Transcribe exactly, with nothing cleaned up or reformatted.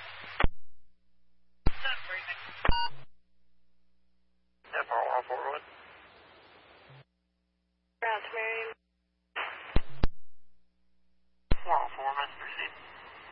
Not breathing. F R one four one. Route Marion. four oh four, let's proceed.